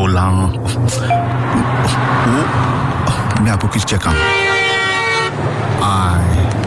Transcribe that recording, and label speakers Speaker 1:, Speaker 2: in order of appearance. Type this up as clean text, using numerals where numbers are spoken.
Speaker 1: hold on. Me I go quick check am. I